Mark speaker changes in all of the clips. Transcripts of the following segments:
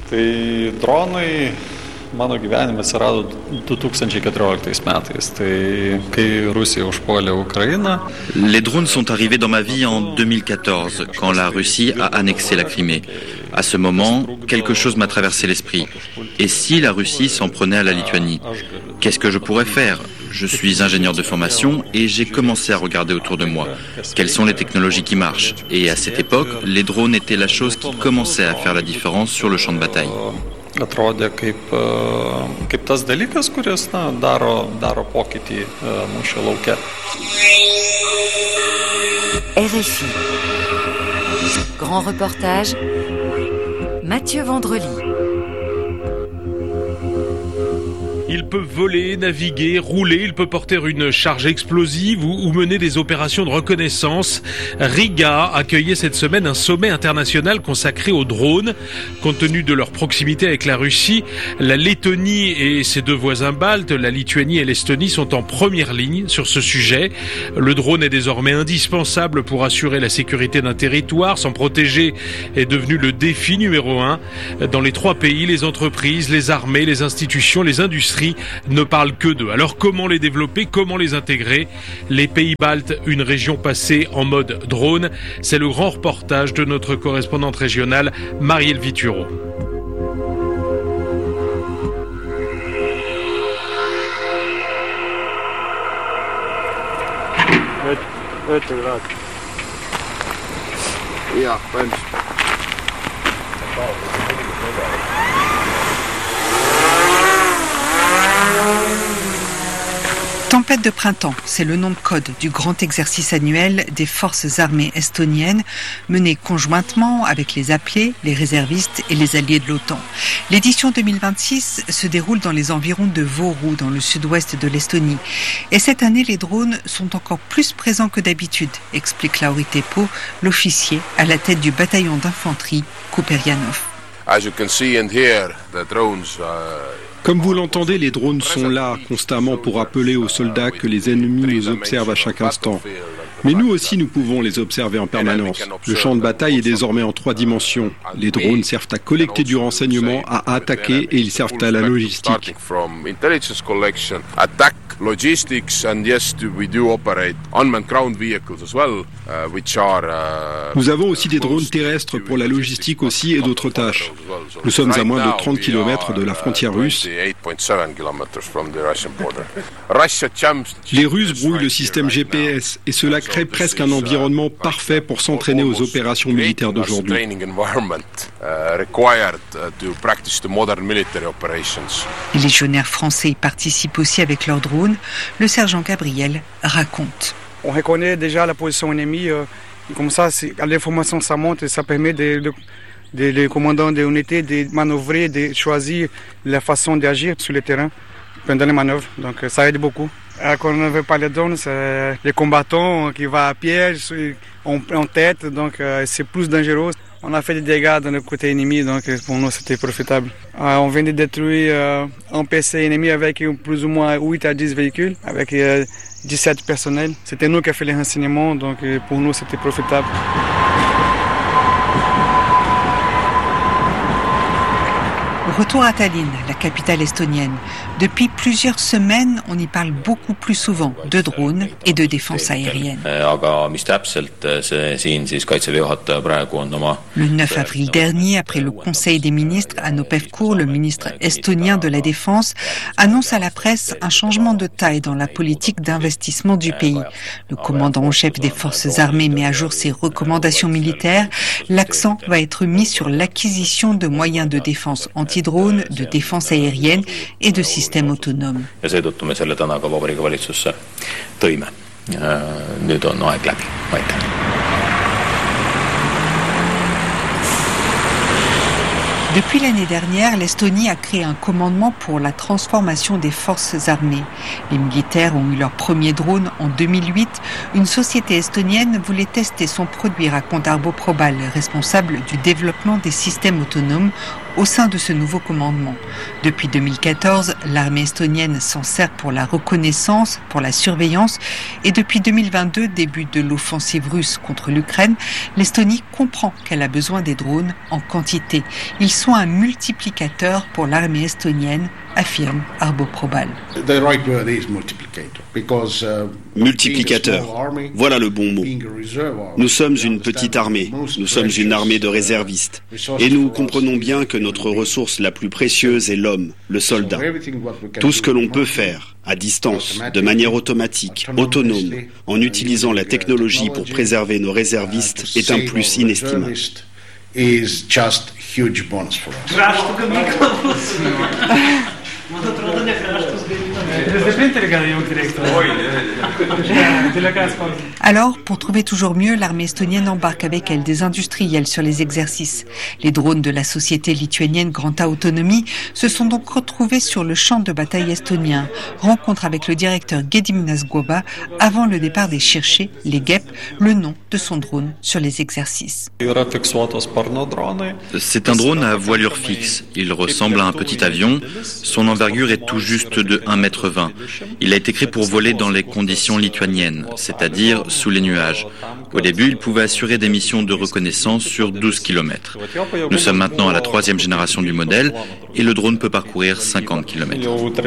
Speaker 1: Tai dronai mano gyvenime atsirado 2014 metais, tai kai Rusija užpuolė Ukrainą.
Speaker 2: Les drones sont arrivés dans ma vie en 2014, quand la Russie a annexé la Crimée. À ce moment, quelque chose m'a traversé l'esprit. Et si la Russie s'en prenait à la Lituanie? Qu'est-ce que je pourrais faire? Je suis ingénieur de formation et j'ai commencé à regarder autour de moi. Quelles sont les technologies qui marchent? Et à cette époque, les drones étaient la chose qui commençait à faire la différence sur le champ de bataille.
Speaker 1: Atrodė kaip tas dalykas, kuris daro pokytį mūšio lauke.
Speaker 3: RFI. Grand reportage. Mathieu Vendrely.
Speaker 4: Il peut voler, naviguer, rouler, il peut porter une charge explosive ou mener des opérations de reconnaissance. Riga accueillait cette semaine un sommet international consacré aux drones. Compte tenu de leur proximité avec la Russie, la Lettonie et ses deux voisins baltes, la Lituanie et l'Estonie, sont en première ligne sur ce sujet. Le drone est désormais indispensable pour assurer la sécurité d'un territoire. S'en protéger est devenu le défi numéro 1. Dans les trois pays, les entreprises, les armées, les institutions, les industries ne parlent que d'eux. Alors comment les développer, comment les intégrer? Les pays baltes, une région passée en mode drone, c'est le grand reportage de notre correspondante régionale Marielle Vituro.
Speaker 5: Tempête de printemps, c'est le nom de code du grand exercice annuel des forces armées estoniennes mené conjointement avec les appelés, les réservistes et les alliés de l'OTAN. L'édition 2026 se déroule dans les environs de Võru, dans le sud-ouest de l'Estonie. Et cette année, les drones sont encore plus présents que d'habitude, explique Lauri Teppo, l'officier à la tête du bataillon d'infanterie Kuperjanov.
Speaker 6: As you can see and hear, the drones
Speaker 7: Comme vous l'entendez, les drones sont là constamment pour rappeler aux soldats que les ennemis nous observent à chaque instant. Mais nous aussi, nous pouvons les observer en permanence. Le champ de bataille est désormais en 3 dimensions. Les drones servent à collecter du renseignement, à attaquer et ils servent à la logistique.
Speaker 6: Logistics, and yes, we do operate unmanned ground vehicles as well, which are.
Speaker 7: Nous avons aussi des drones terrestres pour la logistique aussi et d'autres tâches. Nous sommes à moins de 30 km de la frontière russe. Les Russes brouillent le système GPS et cela crée presque un environnement parfait pour s'entraîner aux opérations militaires d'aujourd'hui.
Speaker 5: Les légionnaires français y participent aussi avec leurs drones. Le sergent Gabriel raconte.
Speaker 8: On reconnaît déjà la position ennemie. Comme ça, l'information ça monte et ça permet les commandants des unités de manœuvrer, de choisir la façon d'agir sur le terrain pendant les manœuvres. Donc ça aide beaucoup. Quand on ne veut pas les drones, c'est les combattants qui vont à pied, en tête, donc c'est plus dangereux. On a fait des dégâts dans le côté ennemi, donc pour nous c'était profitable. On vient de détruire un PC ennemi avec plus ou moins 8 à 10 véhicules, avec 17 personnels. C'était nous qui avons fait les renseignements, donc pour nous c'était profitable.
Speaker 5: Retour à Tallinn, la capitale estonienne. Depuis plusieurs semaines, on y parle beaucoup plus souvent de drones et de défense aérienne. Le 9 avril dernier, après le Conseil des ministres, Hanno Pevkur, le ministre estonien de la Défense, annonce à la presse un changement de taille dans la politique d'investissement du pays. Le commandant en chef des forces armées met à jour ses recommandations militaires. L'accent va être mis sur l'acquisition de moyens de défense antidrones, de défense aérienne et de systèmes autonomes.
Speaker 9: Ja seetõttu me selle täna ka Vabariigi Valitsusse tõime. Nüüd on aeg läbi. Aitäh.
Speaker 5: Depuis l'année dernière, l'Estonie a créé un commandement pour la transformation des forces armées. Les militaires ont eu leur premier drone en 2008. Une société estonienne voulait tester son produit, raconte Arbo Probal, responsable du développement des systèmes autonomes au sein de ce nouveau commandement. Depuis 2014, l'armée estonienne s'en sert pour la reconnaissance, pour la surveillance, et depuis 2022, début de l'offensive russe contre l'Ukraine, l'Estonie comprend qu'elle a besoin des drones en quantité. Ils sont un multiplicateur pour l'armée estonienne, affirme Arbo Probal.
Speaker 10: Multiplicateur, voilà le bon mot. Nous sommes une petite armée, nous sommes une armée de réservistes. Et nous comprenons bien que notre ressource la plus précieuse est l'homme, le soldat. Tout ce que l'on peut faire, à distance, de manière automatique, autonome, en utilisant la technologie pour préserver nos réservistes, est un plus inestimable.
Speaker 5: Alors, pour trouver toujours mieux, l'armée estonienne embarque avec elle des industriels sur les exercices. Les drones de la société lituanienne Granta Autonomy se sont donc retrouvés sur le champ de bataille estonien. Rencontre avec le directeur Gediminas Guoba avant le départ des Cherchés, les guêpes, le nom de son drone sur les exercices.
Speaker 2: C'est un drone à voilure fixe. Il ressemble à un petit avion. Son envergure est tout juste de 1,20 m. Il a été créé pour voler dans les conditions lituaniennes, c'est-à-dire sous les nuages. Au début, il pouvait assurer des missions de reconnaissance sur 12 km. Nous sommes maintenant à la 3e génération du modèle et le drone peut parcourir 50 km.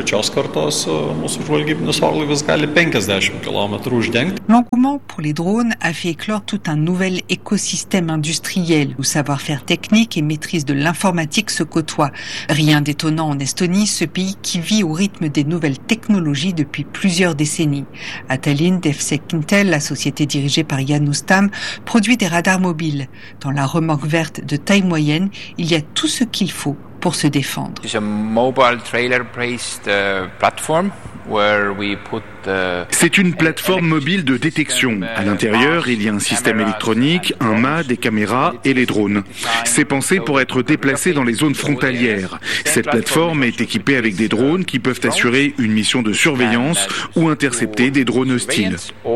Speaker 5: L'engouement pour les drones a fait éclore tout un nouvel écosystème industriel où savoir-faire technique et maîtrise de l'informatique se côtoient. Rien d'étonnant en Estonie, ce pays qui vit au rythme des nouvelles technologies depuis plusieurs décennies. À Tallinn, Defsek Intel, la société dirigée par Jan Ustam, produit des radars mobiles. Dans la remorque verte de taille moyenne, il y a tout ce qu'il faut pour se défendre.
Speaker 11: C'est une plateforme mobile de détection. À l'intérieur, il y a un système électronique, un mât, des caméras et les drones. C'est pensé pour être déplacé dans les zones frontalières. Cette plateforme est équipée avec des drones qui peuvent assurer une mission de surveillance ou intercepter des drones hostiles.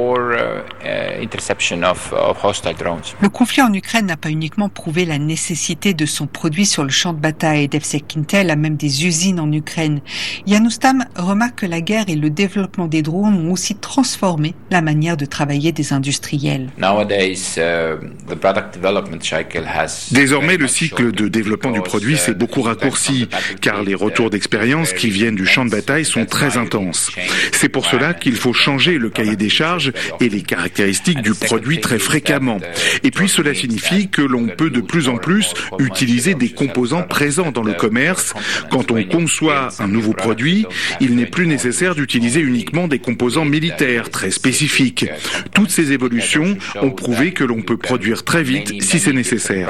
Speaker 5: Le conflit en Ukraine n'a pas uniquement prouvé la nécessité de son produit sur le champ de bataille. Defsek Intel a même des usines en Ukraine. Jan Ustam remarque que la guerre et le développement des drones ont aussi transformé la manière de travailler des industriels.
Speaker 11: Désormais, le cycle de développement du produit s'est beaucoup raccourci, car les retours d'expérience qui viennent du champ de bataille sont très intenses. C'est pour cela qu'il faut changer le cahier des charges et les caractéristiques du produit très fréquemment. Et puis cela signifie que l'on peut de plus en plus utiliser des composants présents dans le commerce. Quand on conçoit un nouveau produit, il n'est plus nécessaire d'utiliser uniquement des composants militaires très spécifiques. Toutes ces évolutions ont prouvé que l'on peut produire très vite si c'est nécessaire.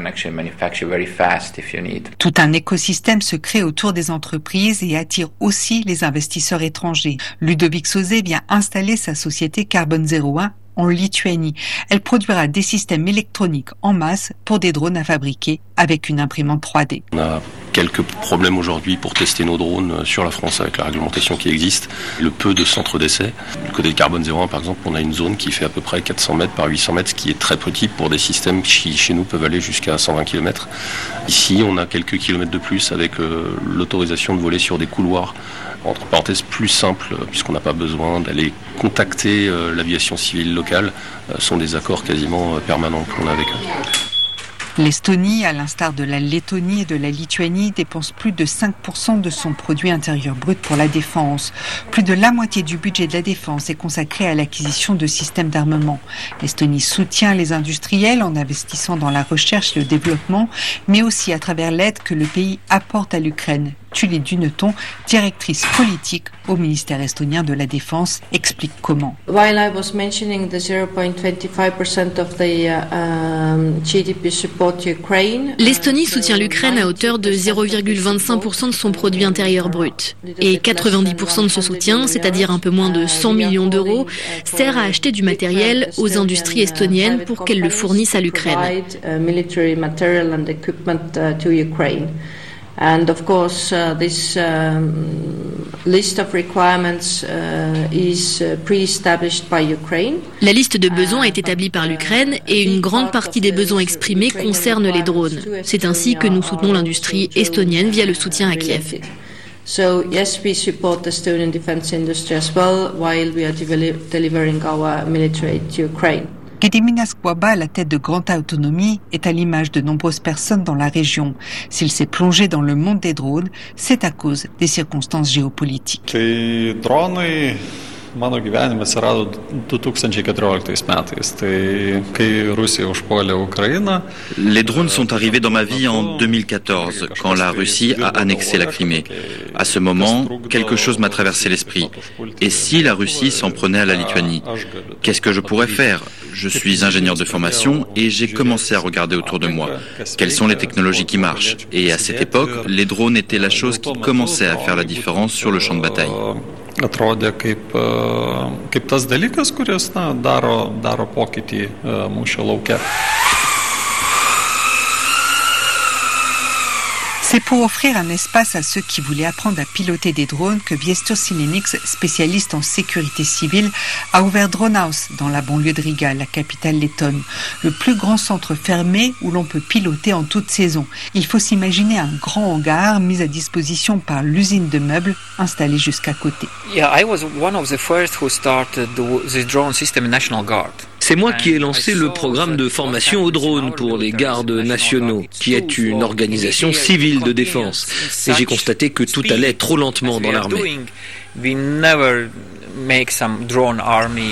Speaker 5: Tout un écosystème se crée autour des entreprises et attire aussi les investisseurs étrangers. Ludovic Sauzet vient installer sa société Carbon 01 en Lituanie. Elle produira des systèmes électroniques en masse pour des drones à fabriquer avec une imprimante 3D.
Speaker 12: On a quelques problèmes aujourd'hui pour tester nos drones sur la France avec la réglementation qui existe, le peu de centres d'essai. Du côté de Carbon 01, par exemple, on a une zone qui fait à peu près 400 mètres par 800 mètres, ce qui est très petit pour des systèmes qui, chez nous, peuvent aller jusqu'à 120 km. Ici, on a quelques kilomètres de plus avec l'autorisation de voler sur des couloirs, entre parenthèses, plus simples, puisqu'on n'a pas besoin d'aller contacter l'aviation civile locale. Ce sont des accords quasiment permanents qu'on a avec eux.
Speaker 5: L'Estonie, à l'instar de la Lettonie et de la Lituanie, dépense plus de 5% de son produit intérieur brut pour la défense. Plus de la moitié du budget de la défense est consacré à l'acquisition de systèmes d'armement. L'Estonie soutient les industriels en investissant dans la recherche et le développement, mais aussi à travers l'aide que le pays apporte à l'Ukraine. Tuuli Duneton, directrice politique au ministère estonien de la Défense, explique comment.
Speaker 13: While I was mentioning the 0.25% of the GDP support to Ukraine,
Speaker 14: l'Estonie soutient l'Ukraine à hauteur de 0,25% de son produit intérieur brut. Et 90% de ce soutien, c'est-à-dire un peu moins de 100 millions d'euros, sert à acheter du matériel aux industries estoniennes pour qu'elles le fournissent à l'Ukraine.
Speaker 13: And of course, this list of requirements is pre-established by Ukraine.
Speaker 14: La liste de besoins est établie par l'Ukraine et une grande partie des besoins exprimés concerne les drones. C'est ainsi que nous soutenons l'industrie estonienne via le soutien à Kiev.
Speaker 13: So yes, we support the Estonian defense industry as well while we are delivering our military aid to Ukraine.
Speaker 5: Gediminas Gwaba, à la tête de Granta Autonomie, est à l'image de nombreuses personnes dans la région. S'il s'est plongé dans le monde des drones, c'est à cause des circonstances géopolitiques.
Speaker 1: Mano gyvenime atsirado 2014 metais, tai kai Rusija užpuolė Ukrainą.
Speaker 2: Les drones sont arrivés dans ma vie en 2014, quand la Russie a annexé la Crimée. À ce moment, quelque chose m'a traversé l'esprit. Et si la Russie s'en prenait à la Lituanie? Qu'est-ce que je pourrais faire? Je suis ingénieur de formation et j'ai commencé à regarder autour de moi. Quelles sont les technologies qui marchent? Et à cette époque, les drones étaient la chose qui commençait à faire la différence sur le champ de bataille.
Speaker 1: Atrodė kaip tas dalykas, kuris daro pokytį mūšio lauke.
Speaker 5: C'est pour offrir un espace à ceux qui voulaient apprendre à piloter des drones que Viestur Silenix, spécialiste en sécurité civile, a ouvert Drone House dans la banlieue de Riga, la capitale lettonne. Le plus grand centre fermé où l'on peut piloter en toute saison. Il faut s'imaginer un grand hangar mis à disposition par l'usine de meubles installée jusqu'à côté.
Speaker 15: Yeah, I was one of the first who started the drone system in National Guard.
Speaker 16: C'est moi qui ai lancé le programme de formation aux drones pour les gardes nationaux, qui est une organisation civile de défense. Et j'ai constaté que tout allait trop lentement dans l'armée.
Speaker 15: We never make some drone army.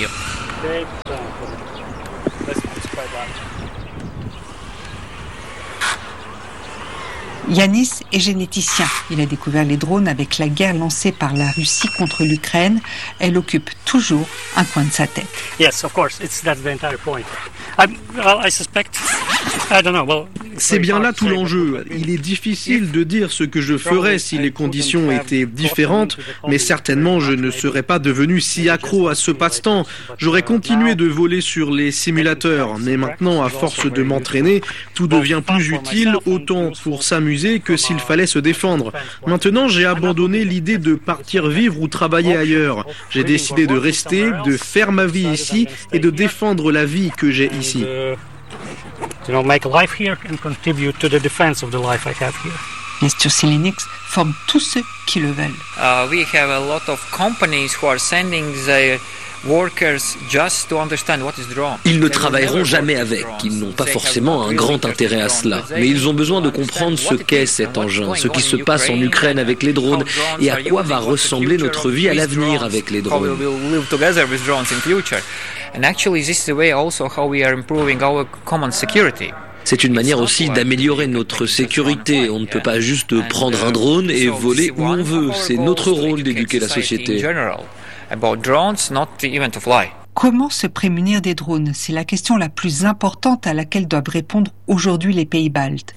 Speaker 5: Yanis est généticien. Il a découvert les drones avec la guerre lancée par la Russie contre l'Ukraine. Elle occupe toujours un coin de sa tête.
Speaker 17: Yes, of course, that's the entire point. I suspect, I don't know. Well,
Speaker 18: c'est bien là tout l'enjeu. Il est difficile de dire ce que je ferais si les conditions étaient différentes, mais certainement je ne serais pas devenu si accro à ce passe-temps. J'aurais continué de voler sur les simulateurs, mais maintenant, à force de m'entraîner, tout devient plus utile, autant pour s'amuser que s'il fallait se défendre. Maintenant, j'ai abandonné l'idée de partir vivre ou travailler ailleurs. J'ai décidé de rester, de faire ma vie ici et de défendre la vie que j'ai ici.
Speaker 17: Make a life here and contribute to the defense of the life I have here.
Speaker 5: Viestur Silenix forme tous ceux qui le veulent.
Speaker 15: We have a lot of companies who are sending their workers just to understand what is drone.
Speaker 16: Ils ne travailleront jamais avec, ils n'ont pas forcément un grand intérêt à cela, mais ils ont besoin de comprendre ce qu'est cet engin, ce qui se passe en Ukraine avec les drones et à quoi va ressembler notre vie à l'avenir avec les drones.
Speaker 15: And actually, this is the way also how we are improving our common security.
Speaker 16: C'est une manière aussi d'améliorer notre sécurité. On ne peut pas juste prendre un drone et voler où on veut. C'est notre rôle d'éduquer la société.
Speaker 5: Comment se prémunir des drones? C'est la question la plus importante à laquelle doivent répondre aujourd'hui les pays baltes.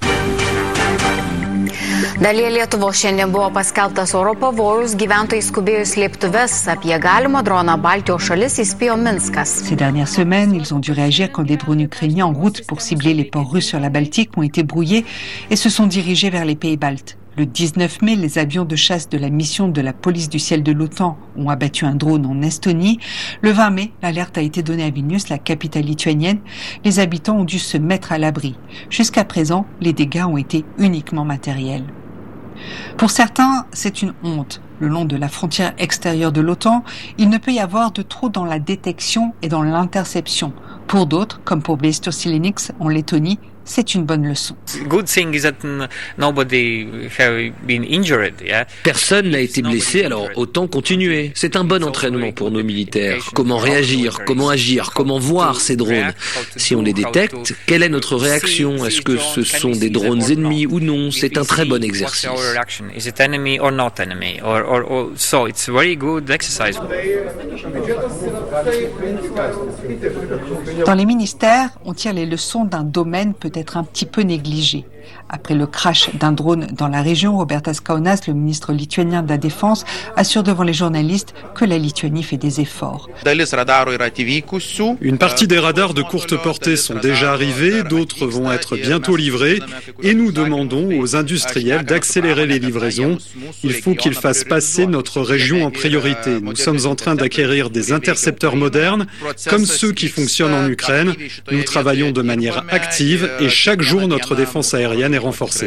Speaker 19: Dalyje Lietuvos šiandien buvo paskelbtas oro pavojus, gyventojai skubėjo į slėptuves. Apie galimą droną Baltijos šalis įspėjo Minskas.
Speaker 5: Ces dernières semaines, ils ont dû réagir quand des drones ukrainiens en route pour cibler les ports russes sur la Baltique ont été brouillés et se sont dirigés vers les pays baltes. Le 19 mai, les avions de chasse de la mission de la police du ciel de l'OTAN ont abattu un drone en Estonie. Le 20 mai, l'alerte a été donnée à Vilnius, la capitale lituanienne. Les habitants ont dû se mettre à l'abri. Jusqu'à présent, les dégâts ont été uniquement matériels. Pour certains, c'est une honte. Le long de la frontière extérieure de l'OTAN, il ne peut y avoir de trou dans la détection et dans l'interception. Pour d'autres, comme pour Viestur Silenix en Lettonie, c'est une bonne leçon.
Speaker 16: Personne n'a été blessé, alors autant continuer. C'est un bon entraînement pour nos militaires. Comment réagir, comment agir, comment voir ces drones. Si on les détecte, quelle est notre réaction? Est-ce que ce sont des drones ennemis ou non? C'est un très bon exercice.
Speaker 5: Dans les ministères, on tire les leçons d'un domaine peut-être un petit peu négligé, Après le crash d'un drone dans la région, Robertas Kaunas, le ministre lituanien de la Défense, assure devant les journalistes que la Lituanie fait des efforts.
Speaker 7: Une partie des radars de courte portée sont déjà arrivés, d'autres vont être bientôt livrés et nous demandons aux industriels d'accélérer les livraisons. Il faut qu'ils fassent passer notre région en priorité. Nous sommes en train d'acquérir des intercepteurs modernes comme ceux qui fonctionnent en Ukraine. Nous travaillons de manière active et chaque jour notre défense aérienne est renforcée.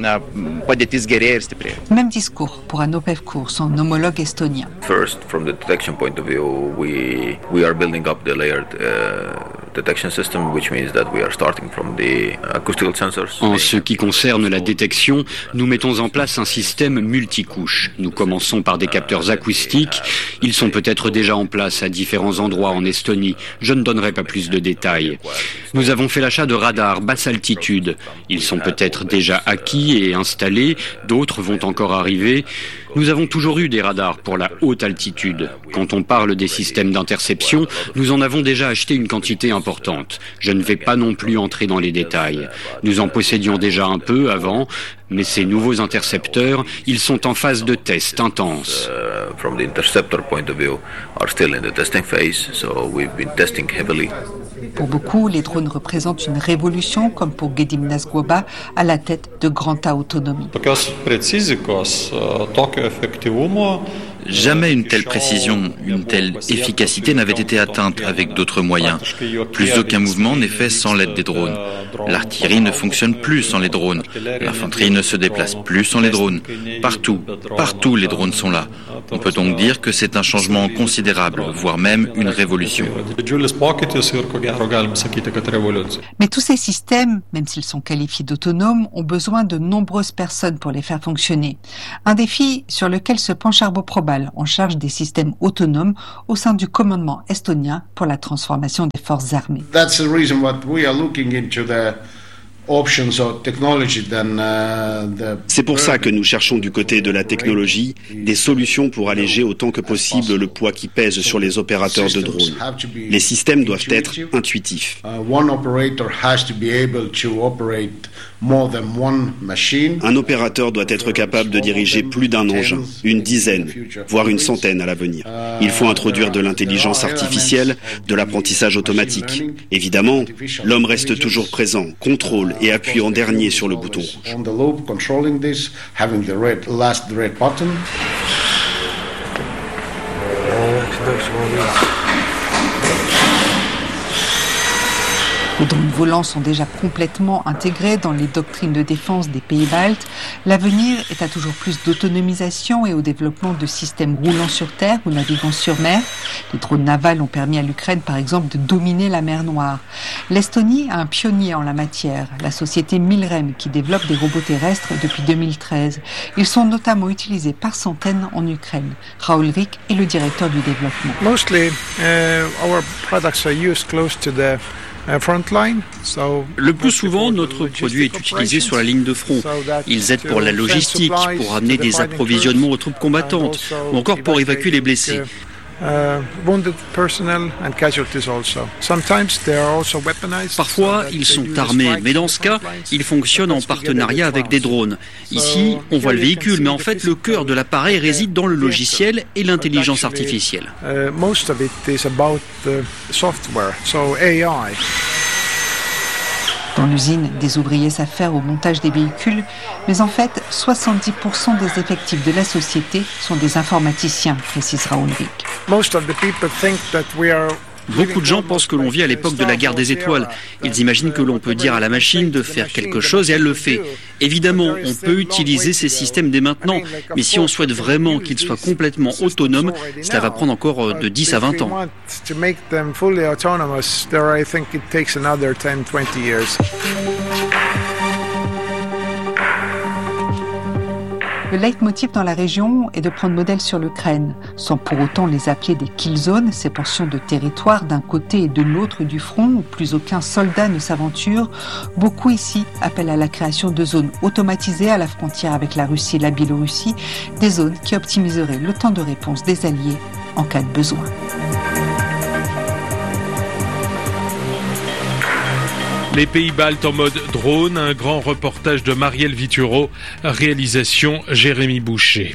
Speaker 5: Même discours pour Hanno Pevkur, son homologue estonien.
Speaker 9: First, from the detection point of view, we are building up the layered detection system, which means that we are starting from the acoustical sensors.
Speaker 20: En ce qui concerne la détection, nous mettons en place un système multicouche. Nous commençons par des capteurs acoustiques. Ils sont peut-être déjà en place à différents endroits en Estonie. Je ne donnerai pas plus de détails. Nous avons fait l'achat de radars basse altitude. Ils sont peut-être déjà acquis et installés. D'autres vont encore arriver. Nous avons toujours eu des radars pour la haute altitude. Quand on parle des systèmes d'interception, nous en avons déjà acheté une quantité importante. Je ne vais pas non plus entrer dans les détails. Nous en possédions déjà un peu avant, mais ces nouveaux intercepteurs, ils sont en phase de test intense.
Speaker 9: From the interceptor point of view, are still in the testing phase, so we've been testing heavily.
Speaker 5: Pour beaucoup, les drones représentent une révolution, comme pour Gediminas Guoba, à la tête de Granta Autonomy.
Speaker 2: Jamais une telle précision, une telle efficacité n'avait été atteinte avec d'autres moyens. Plus aucun mouvement n'est fait sans l'aide des drones. L'artillerie ne fonctionne plus sans les drones. L'infanterie ne se déplace plus sans les drones. Partout les drones sont là. On peut donc dire que c'est un changement considérable, voire même une révolution.
Speaker 5: Mais tous ces systèmes, même s'ils sont qualifiés d'autonomes, ont besoin de nombreuses personnes pour les faire fonctionner. Un défi sur lequel se penche Arbo Probal, en charge des systèmes autonomes au sein du commandement estonien pour la transformation des forces armées.
Speaker 10: C'est pour ça que nous cherchons du côté de la technologie des solutions pour alléger autant que possible le poids qui pèse sur les opérateurs de drones. Les systèmes doivent être intuitifs. Un opérateur doit être capable de diriger plus d'un engin, une dizaine, voire une centaine à l'avenir. Il faut introduire de l'intelligence artificielle, de l'apprentissage automatique. Évidemment, l'homme reste toujours présent, contrôle et appuie en dernier sur le bouton rouge.
Speaker 5: Les drones volants sont déjà complètement intégrés dans les doctrines de défense des pays baltes. L'avenir est à toujours plus d'autonomisation et au développement de systèmes roulant sur terre ou naviguant sur mer. Les drones navals ont permis à l'Ukraine, par exemple, de dominer la mer Noire. L'Estonie a un pionnier en la matière, la société Milrem, qui développe des robots terrestres depuis 2013. Ils sont notamment utilisés par centaines en Ukraine. Raoul Rick est le directeur du développement.
Speaker 21: Mostly, our products are used close to the
Speaker 20: Le plus souvent, notre produit est utilisé sur la ligne de front. Ils aident pour la logistique, pour amener des approvisionnements aux troupes combattantes, ou encore pour évacuer les blessés. Parfois, ils sont armés, mais dans ce cas, ils fonctionnent en partenariat avec des drones. Ici, on voit le véhicule, mais en fait, le cœur de l'appareil réside dans le logiciel et l'intelligence artificielle.
Speaker 5: Dans l'usine, des ouvriers s'affairent au montage des véhicules, mais en fait, 70% des effectifs de la société sont des informaticiens, précise Raoul Rick.
Speaker 20: Beaucoup de gens pensent que l'on vit à l'époque de la guerre des étoiles. Ils imaginent que l'on peut dire à la machine de faire quelque chose et elle le fait. Évidemment, on peut utiliser ces systèmes dès maintenant, mais si on souhaite vraiment qu'ils soient complètement autonomes, cela va prendre encore de 10 à 20 ans.
Speaker 5: Le leitmotiv dans la région est de prendre modèle sur l'Ukraine, sans pour autant les appeler des kill zones, ces portions de territoire d'un côté et de l'autre du front où plus aucun soldat ne s'aventure. Beaucoup ici appellent à la création de zones automatisées à la frontière avec la Russie et la Biélorussie, des zones qui optimiseraient le temps de réponse des alliés en cas de besoin.
Speaker 4: Les pays baltes en mode drone, un grand reportage de Marielle Vituro, réalisation Jérémy Boucher.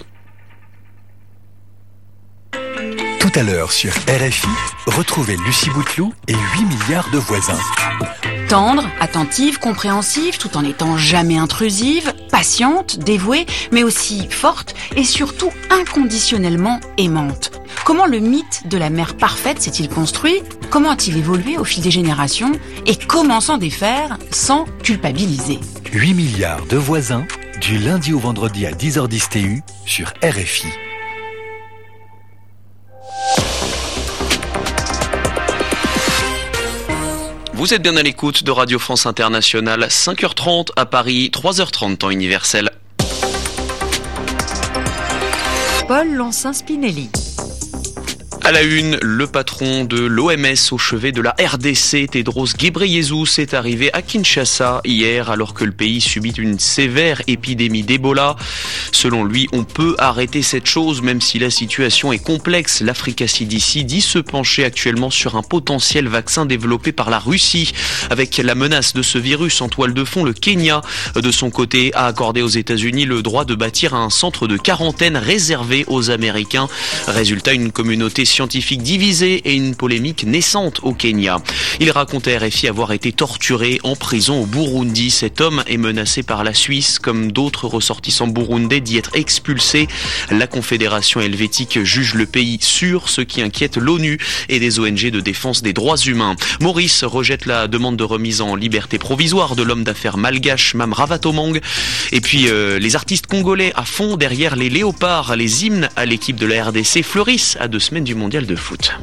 Speaker 3: Tout à l'heure sur RFI, retrouvez Lucie Bouteloup et 8 milliards de voisins.
Speaker 22: Tendre, attentive, compréhensive, tout en étant jamais intrusive, patiente, dévouée, mais aussi forte et surtout inconditionnellement aimante. Comment le mythe de la mère parfaite s'est-il construit ? Comment a-t-il évolué au fil des générations ? Et comment s'en défaire sans culpabiliser ?
Speaker 3: 8 milliards de voisins, du lundi au vendredi à 10h10 TU sur RFI.
Speaker 23: Vous êtes bien à l'écoute de Radio France Internationale, 5h30 à Paris, 3h30 temps universel.
Speaker 22: Paul Lancin-Spinelli.
Speaker 23: À la une, le patron de l'OMS au chevet de la RDC, Tedros Ghebreyesus, est arrivé à Kinshasa hier alors que le pays subit une sévère épidémie d'Ebola. Selon lui, on peut arrêter cette chose même si la situation est complexe. L'Africa CDC dit se pencher actuellement sur un potentiel vaccin développé par la Russie. Avec la menace de ce virus en toile de fond, le Kenya, de son côté, a accordé aux États-Unis le droit de bâtir un centre de quarantaine réservé aux Américains. Résultat, une communauté scientifique divisée et une polémique naissante au Kenya. Il racontait à RFI avoir été torturé en prison au Burundi. Cet homme est menacé par la Suisse, comme d'autres ressortissants burundais, d'y être expulsés. La Confédération helvétique juge le pays sûr, ce qui inquiète l'ONU et des ONG de défense des droits humains. Maurice rejette la demande de remise en liberté provisoire de l'homme d'affaires malgache Mam Ravatomang. Et puis les artistes congolais à fond derrière les léopards. Les hymnes à l'équipe de la RDC fleurissent à 2 semaines du mondial de foot.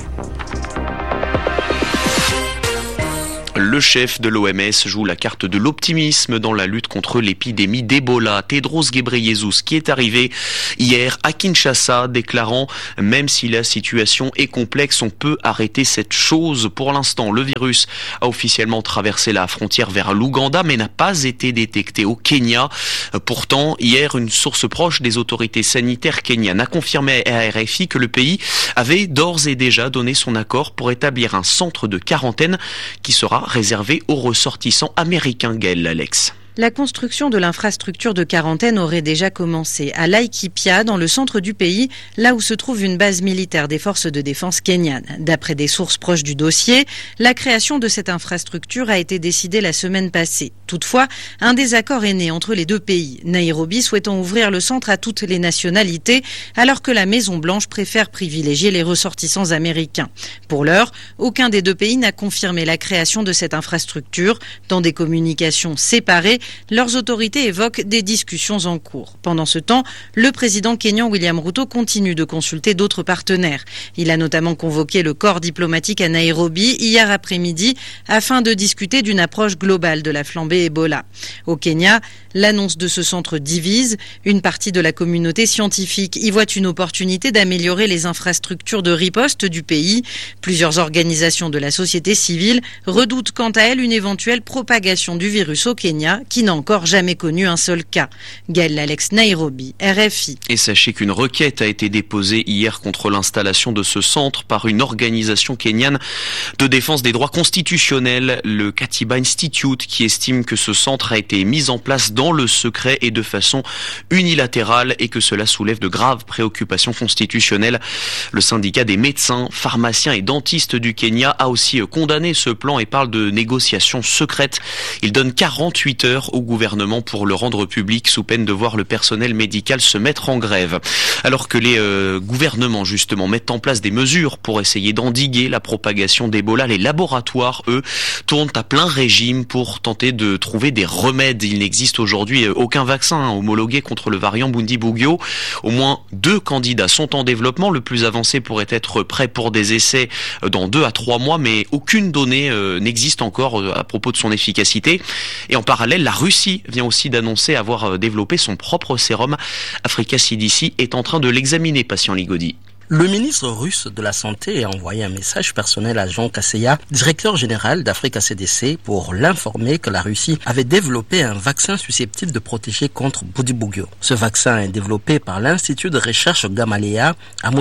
Speaker 23: Le chef de l'OMS joue la carte de l'optimisme dans la lutte contre l'épidémie d'Ebola. Tedros Ghebreyesus, qui est arrivé hier à Kinshasa, déclarant « Même si la situation est complexe, on peut arrêter cette chose. » Pour l'instant, le virus a officiellement traversé la frontière vers l'Ouganda, mais n'a pas été détecté au Kenya. Pourtant, hier, une source proche des autorités sanitaires kenyanes a confirmé à RFI que le pays avait d'ores et déjà donné son accord pour établir un centre de quarantaine qui sera réservé aux ressortissants américains. Gaël Alex.
Speaker 24: La construction de l'infrastructure de quarantaine aurait déjà commencé à Laikipia, dans le centre du pays, là où se trouve une base militaire des forces de défense kenyanes. D'après des sources proches du dossier, la création de cette infrastructure a été décidée la semaine passée. Toutefois, un désaccord est né entre les deux pays, Nairobi souhaitant ouvrir le centre à toutes les nationalités, alors que la Maison-Blanche préfère privilégier les ressortissants américains. Pour l'heure, aucun des deux pays n'a confirmé la création de cette infrastructure. Dans des communications séparées, leurs autorités évoquent des discussions en cours. Pendant ce temps, le président kényan William Ruto continue de consulter d'autres partenaires. Il a notamment convoqué le corps diplomatique à Nairobi hier après-midi afin de discuter d'une approche globale de la flambée Ebola. Au Kenya, l'annonce de ce centre divise. Une partie de la communauté scientifique y voit une opportunité d'améliorer les infrastructures de riposte du pays. Plusieurs organisations de la société civile redoutent quant à elles une éventuelle propagation du virus au Kenya, qui n'a encore jamais connu un seul cas. Gaël Alex, Nairobi, RFI.
Speaker 23: Et sachez qu'une requête a été déposée hier contre l'installation de ce centre par une organisation kenyane de défense des droits constitutionnels, le Katiba Institute, qui estime que ce centre a été mis en place dans le secret et de façon unilatérale et que cela soulève de graves préoccupations constitutionnelles. Le syndicat des médecins, pharmaciens et dentistes du Kenya a aussi condamné ce plan et parle de négociations secrètes. Il donne 48 heures au gouvernement pour le rendre public sous peine de voir le personnel médical se mettre en grève. Alors que les gouvernements justement mettent en place des mesures pour essayer d'endiguer la propagation d'Ebola, les laboratoires, eux, tournent à plein régime pour tenter de trouver des remèdes. Il n'existe aujourd'hui aucun vaccin homologué contre le variant Bundibugyo. Au moins 2 candidats sont en développement. Le plus avancé pourrait être prêt pour des essais dans 2 à 3 mois, mais aucune donnée n'existe encore à propos de son efficacité. Et en parallèle, la Russie vient aussi d'annoncer avoir développé son propre sérum. Africa CDC est en train de l'examiner, patient Ligodi.
Speaker 25: Le ministre russe de la Santé a envoyé un message personnel à Jean Kaseya, directeur général d'Africa CDC, pour l'informer que la Russie avait développé un vaccin susceptible de protéger contre Bundibugyo. Ce vaccin est développé par l'Institut de recherche Gamaleya à Moscou.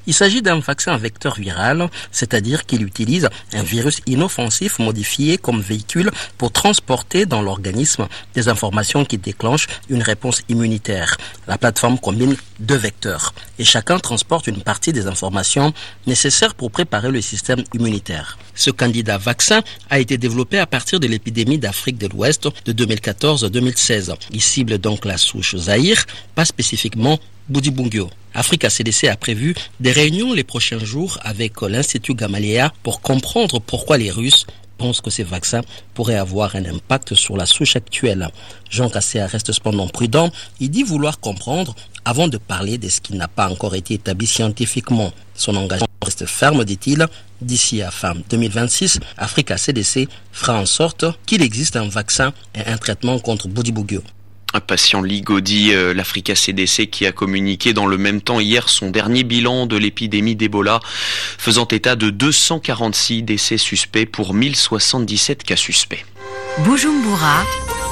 Speaker 25: Il s'agit d'un vaccin vecteur viral, c'est-à-dire qu'il utilise un virus inoffensif modifié comme véhicule pour transporter dans l'organisme des informations qui déclenchent une réponse immunitaire. La plateforme combine 2 vecteurs et chacun transporte une partie des informations nécessaires pour préparer le système immunitaire. Ce candidat vaccin a été développé à partir de l'épidémie d'Afrique de l'Ouest de 2014-2016. Il cible donc la souche Zaïre, pas spécifiquement Bundibugyo. Africa CDC a prévu des réunions les prochains jours avec l'Institut Gamaleya pour comprendre pourquoi les Russes pensent que ces vaccins pourraient avoir un impact sur la souche actuelle. Jean Kaseya reste cependant prudent. Il dit vouloir comprendre avant de parler de ce qui n'a pas encore été établi scientifiquement. Son engagement reste ferme, dit-il. D'ici à fin 2026, Africa CDC fera en sorte qu'il existe un vaccin et un traitement contre Bundibugyo.
Speaker 23: Un patient Ligodi, l'Africa CDC, qui a communiqué dans le même temps hier son dernier bilan de l'épidémie d'Ebola, faisant état de 246 décès suspects pour 1077 cas suspects.
Speaker 6: Bujumbura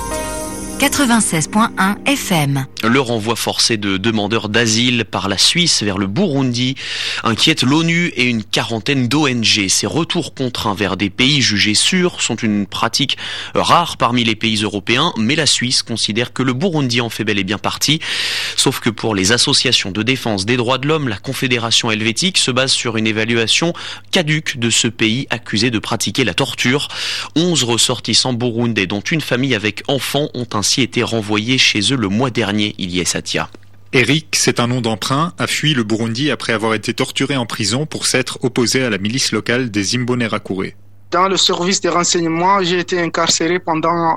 Speaker 6: 96.1 FM.
Speaker 23: Le renvoi forcé de demandeurs d'asile par la Suisse vers le Burundi inquiète l'ONU et une quarantaine d'ONG. Ces retours contraints vers des pays jugés sûrs sont une pratique rare parmi les pays européens, mais la Suisse considère que le Burundi en fait bel et bien partie. Sauf que pour les associations de défense des droits de l'homme, la Confédération helvétique se base sur une évaluation caduque de ce pays accusé de pratiquer la torture. 11 ressortissants burundais, dont une famille avec enfants, ont ainsi été renvoyés chez eux le mois dernier, Ilyes Atia.
Speaker 8: Eric, c'est un nom d'emprunt, a fui le Burundi après avoir été torturé en prison pour s'être opposé à la milice locale des Imbonerakure.
Speaker 11: Dans le service des renseignements, j'ai été incarcéré pendant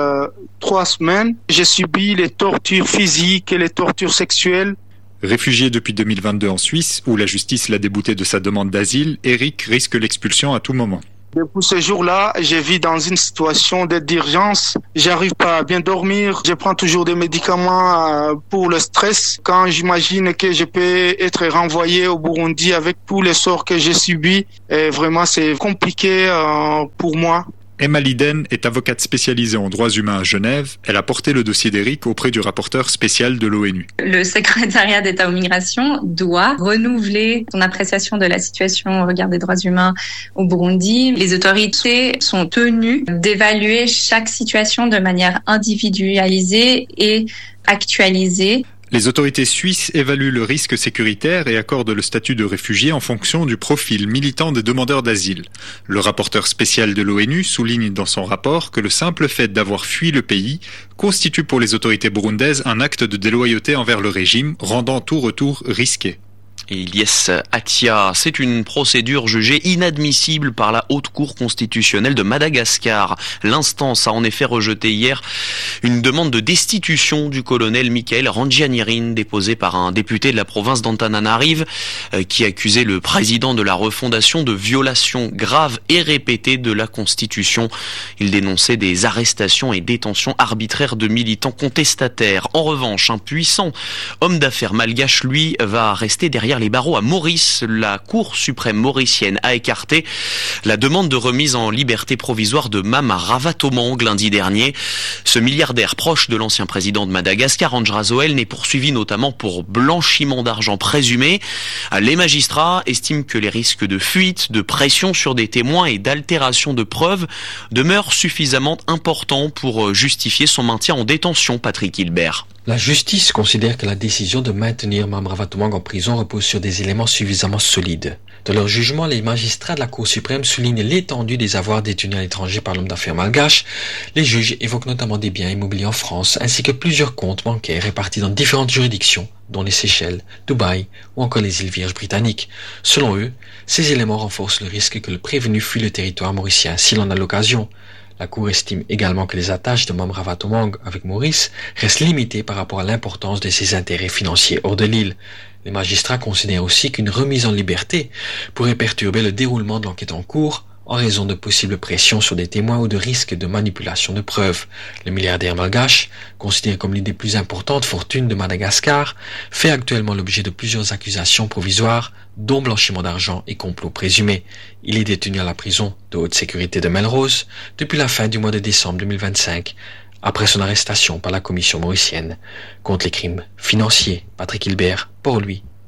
Speaker 11: 3 semaines. J'ai subi les tortures physiques et les tortures sexuelles.
Speaker 8: Réfugié depuis 2022 en Suisse, où la justice l'a débouté de sa demande d'asile, Eric risque l'expulsion à tout moment.
Speaker 11: Depuis ce jour-là, je vis dans une situation d'aide d'urgence. J'arrive pas à bien dormir. Je prends toujours des médicaments pour le stress. Quand j'imagine que je peux être renvoyé au Burundi avec tous les sorts que j'ai subis, et vraiment c'est compliqué pour moi.
Speaker 8: Emma Liden est avocate spécialisée en droits humains à Genève. Elle a porté le dossier d'Eric auprès du rapporteur spécial de l'ONU.
Speaker 12: Le secrétariat d'État aux migrations doit renouveler son appréciation de la situation au regard des droits humains au Burundi. Les autorités sont tenues d'évaluer chaque situation de manière individualisée et actualisée.
Speaker 8: Les autorités suisses évaluent le risque sécuritaire et accordent le statut de réfugié en fonction du profil militant des demandeurs d'asile. Le rapporteur spécial de l'ONU souligne dans son rapport que le simple fait d'avoir fui le pays constitue pour les autorités burundaises un acte de déloyauté envers le régime, rendant tout retour risqué.
Speaker 23: Et Ilyes Atia, c'est une procédure jugée inadmissible par la Haute Cour constitutionnelle de Madagascar. L'instance a en effet rejeté hier une demande de destitution du colonel Michael Randjianirin déposée par un député de la province d'Antananarive qui accusait le président de la refondation de violations graves et répétées de la Constitution. Il dénonçait des arrestations et détentions arbitraires de militants contestataires. En revanche, un puissant homme d'affaires malgache, lui, va rester derrière les barreaux à Maurice. La Cour suprême mauricienne a écarté la demande de remise en liberté provisoire de Mame Ravatomangue lundi dernier. Ce milliardaire proche de l'ancien président de Madagascar, Andjra-Zoel, n'est poursuivi notamment pour blanchiment d'argent présumé. Les magistrats estiment que les risques de fuite, de pression sur des témoins et d'altération de preuves demeurent suffisamment importants pour justifier son maintien en détention, Patrick Hilbert.
Speaker 14: La justice considère que la décision de maintenir Mame Ravatomangue en prison repose sur des éléments suffisamment solides. Dans leur jugement, les magistrats de la Cour suprême soulignent l'étendue des avoirs détenus à l'étranger par l'homme d'affaires malgache. Les juges évoquent notamment des biens immobiliers en France, ainsi que plusieurs comptes bancaires répartis dans différentes juridictions, dont les Seychelles, Dubaï ou encore les îles Vierges britanniques. Selon eux, ces éléments renforcent le risque que le prévenu fuit le territoire mauricien s'il en a l'occasion. La Cour estime également que les attaches de Mame Ravatomangue avec Maurice restent limitées par rapport à l'importance de ses intérêts financiers hors de l'île. Les magistrats considèrent aussi qu'une remise en liberté pourrait perturber le déroulement de l'enquête en cours en raison de possibles pressions sur des témoins ou de risques de manipulation de preuves. Le milliardaire malgache, considéré comme l'une des plus importantes fortunes de Madagascar, fait actuellement l'objet de plusieurs accusations provisoires, dont blanchiment d'argent et complot présumé. Il est détenu à la prison de haute sécurité de Melrose depuis la fin du mois de décembre 2025, après son arrestation par la commission mauricienne contre les crimes financiers. Patrick Hilbert, pour lui,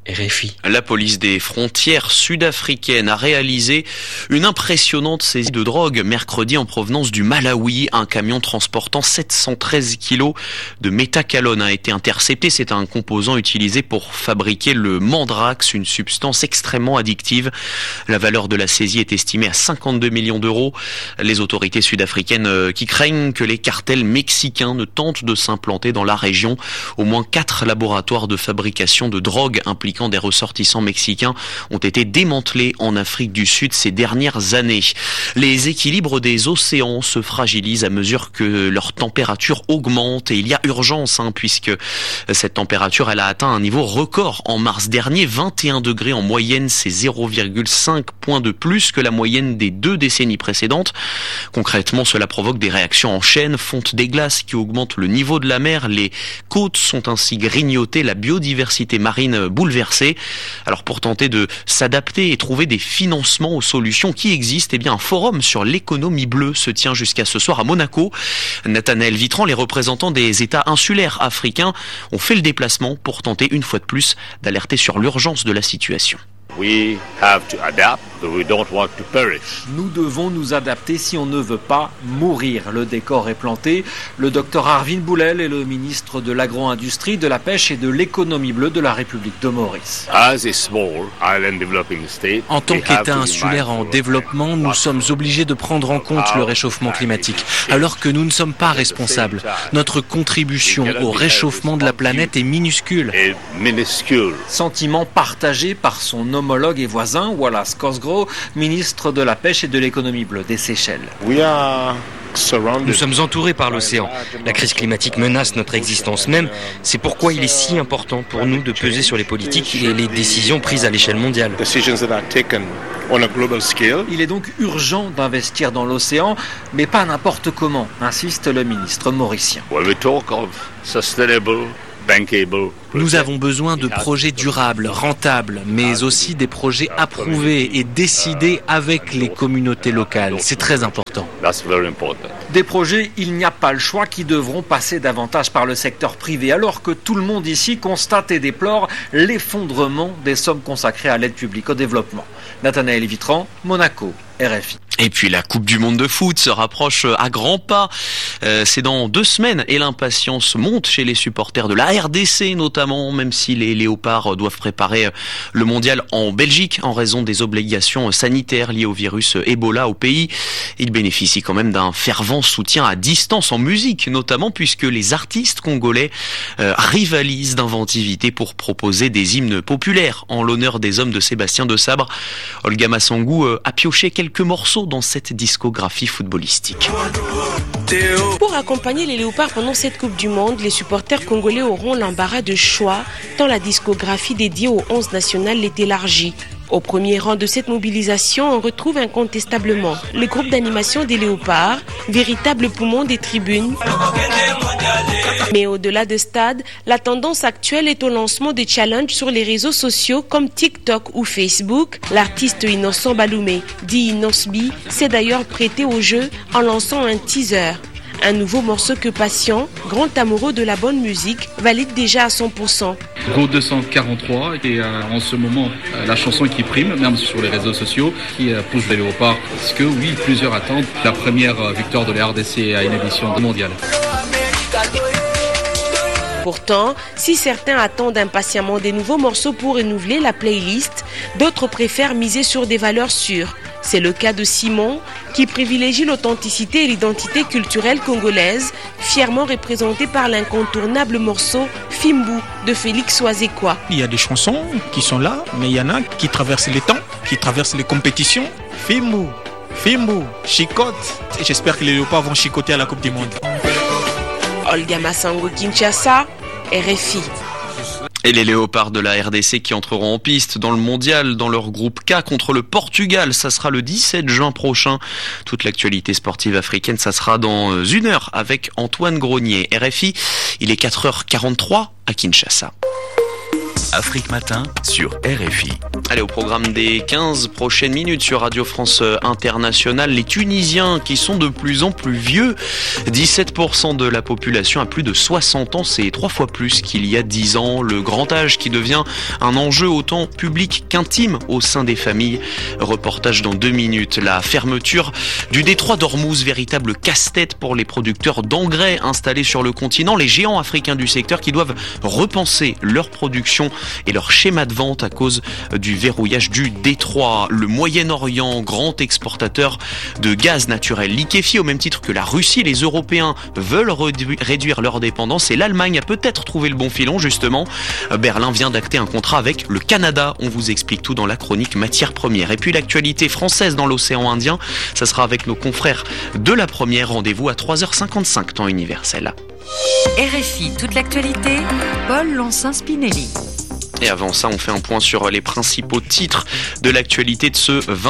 Speaker 24: RFI.
Speaker 23: La police des frontières sud-africaines a réalisé une impressionnante saisie de drogue mercredi en provenance du Malawi. Un camion transportant 713 kilos de méthacalone a été intercepté. C'est un composant utilisé pour fabriquer le mandrax, une substance extrêmement addictive. La valeur de la saisie est estimée à 52 millions d'euros. Les autorités sud-africaines qui craignent que les cartels mexicains ne tentent de s'implanter dans la région. Au moins 4 laboratoires de fabrication de drogue impliquant des ressortissants mexicains ont été démantelés en Afrique du Sud ces dernières années. Les équilibres des océans se fragilisent à mesure que leur température augmente et il y a urgence puisque cette température elle a atteint un niveau record en mars dernier, 21 degrés en moyenne, c'est 0,5 points de plus que la moyenne des 2 décennies précédentes. Concrètement, cela provoque des réactions en chaîne, fonte des glaces qui augmentent le niveau de la mer, les côtes sont ainsi grignotées, la biodiversité marine bouleversée. Alors pour tenter de s'adapter et trouver des financements aux solutions qui existent, un forum sur l'économie bleue se tient jusqu'à ce soir à Monaco. Nathanaël Vitran, les représentants des États insulaires africains ont fait le déplacement pour tenter une fois de plus d'alerter sur l'urgence de la situation.
Speaker 1: Nous devons nous adapter si on ne veut pas mourir. Le décor est planté. Le docteur Arvin Boulel est le ministre de l'agro-industrie, de la pêche et de l'économie bleue de la République de Maurice.
Speaker 13: En tant qu'État insulaire en développement, nous sommes obligés de prendre en compte le réchauffement climatique, alors que nous ne sommes pas responsables. Notre contribution au réchauffement de la planète est minuscule.
Speaker 1: Sentiment partagé par son homologue et voisin, Wallace Cosgrove, ministre de la Pêche et de l'économie bleue des Seychelles.
Speaker 13: Nous sommes entourés par l'océan. La crise climatique menace notre existence même. C'est pourquoi il est si important pour nous de peser sur les politiques et les décisions prises à l'échelle mondiale.
Speaker 1: Il est donc urgent d'investir dans l'océan, mais pas n'importe comment, insiste le ministre mauricien.
Speaker 13: Nous avons besoin de projets durables, rentables, mais aussi des projets approuvés et décidés avec les communautés locales. C'est très important.
Speaker 1: Des projets, il n'y a pas le choix, qui devront passer davantage par le secteur privé, alors que tout le monde ici constate et déplore l'effondrement des sommes consacrées à l'aide publique au développement. Nathanaël Vitran, Monaco, RFI.
Speaker 23: Et puis la Coupe du Monde de foot se rapproche à grands pas. C'est dans 2 semaines et l'impatience monte chez les supporters de la RDC notamment, même si les Léopards doivent préparer le mondial en Belgique en raison des obligations sanitaires liées au virus Ebola au pays. Ils bénéficient quand même d'un fervent soutien à distance en musique notamment, puisque les artistes congolais rivalisent d'inventivité pour proposer des hymnes populaires en l'honneur des hommes de Sébastien de Sabre. Olga Massangou a pioché quelques morceaux dans cette discographie footballistique.
Speaker 15: Pour accompagner les Léopards pendant cette Coupe du Monde, les supporters congolais auront l'embarras de choix tant la discographie dédiée au 11 national est élargie. Au premier rang de cette mobilisation, on retrouve incontestablement le groupe d'animation des Léopards, véritable poumon des tribunes. Mais au-delà de stade, la tendance actuelle est au lancement de challenges sur les réseaux sociaux comme TikTok ou Facebook. L'artiste Innocent Baloumé, dit Innocbi, s'est d'ailleurs prêté au jeu en lançant un teaser. Un nouveau morceau que Patient, grand amoureux de la bonne musique, valide déjà à 100%.
Speaker 17: Go 243 et en ce moment la chanson qui prime, même sur les réseaux sociaux, qui pousse les Léopards. Parce que oui, plusieurs attendent la première victoire de la RDC à une édition mondiale.
Speaker 15: Pourtant, si certains attendent impatiemment des nouveaux morceaux pour renouveler la playlist, d'autres préfèrent miser sur des valeurs sûres. C'est le cas de Simon, qui privilégie l'authenticité et l'identité culturelle congolaise, fièrement représentée par l'incontournable morceau Fimbu de Félix Oazekwa.
Speaker 18: Il y a des chansons qui sont là, mais il y en a qui traversent les temps, qui traversent les compétitions. Fimbu, chicote. Et j'espère que les Léopards vont chicoter à la Coupe du Monde.
Speaker 15: Olga Massango, Kinshasa, RFI.
Speaker 23: Et les Léopards de la RDC qui entreront en piste dans le mondial dans leur groupe K contre le Portugal. Ça sera le 17 juin prochain. Toute l'actualité sportive africaine, ça sera dans 1 heure avec Antoine Grenier. RFI, il est 4h43 à Kinshasa.
Speaker 3: Afrique Matin sur RFI.
Speaker 23: Allez, au programme des 15 prochaines minutes sur Radio France Internationale, les Tunisiens qui sont de plus en plus vieux. 17% de la population a plus de 60 ans, c'est 3 fois plus qu'il y a 10 ans. Le grand âge qui devient un enjeu autant public qu'intime au sein des familles. Reportage dans 2 minutes. La fermeture du détroit d'Ormuz, véritable casse-tête pour les producteurs d'engrais installés sur le continent. Les géants africains du secteur qui doivent repenser leur production et leur schéma de vente à cause du verrouillage du détroit. Le Moyen-Orient, grand exportateur de gaz naturel liquéfié, au même titre que la Russie, les Européens veulent réduire leur dépendance et l'Allemagne a peut-être trouvé le bon filon justement. Berlin vient d'acter un contrat avec le Canada. On vous explique tout dans la chronique matières premières. Et puis l'actualité française dans l'océan Indien, ça sera avec nos confrères de la première. Rendez-vous à 3h55 temps universel.
Speaker 6: RFI, toute l'actualité, Paul Lancin-Spinelli.
Speaker 23: Et avant ça, on fait un point sur les principaux titres de l'actualité de ce